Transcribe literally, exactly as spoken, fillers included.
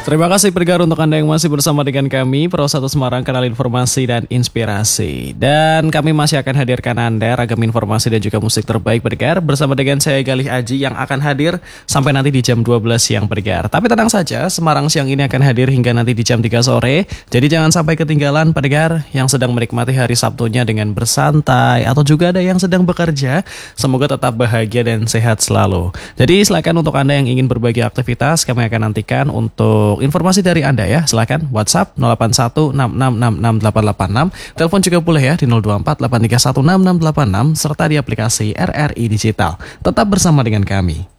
Terima kasih pendengar untuk Anda yang masih bersama dengan kami Pro satu Semarang, kanal informasi dan inspirasi. Dan kami masih akan hadirkan Anda ragam informasi dan juga musik terbaik pendengar, bersama dengan saya Galih Aji yang akan hadir sampai nanti di jam dua belas siang pendengar. Tapi tenang saja, Semarang siang ini akan hadir hingga nanti di jam tiga sore. Jadi jangan sampai ketinggalan pendengar yang sedang menikmati hari Sabtunya dengan bersantai, atau juga ada yang sedang bekerja. Semoga tetap bahagia dan sehat selalu. Jadi silakan untuk Anda yang ingin berbagi aktivitas, kami akan nantikan untuk informasi dari Anda ya. Silakan WhatsApp nol delapan satu enam enam enam enam delapan delapan enam. Telepon juga boleh ya di nol dua empat delapan tiga satu enam enam delapan enam serta di aplikasi R R I Digital. Tetap bersama dengan kami.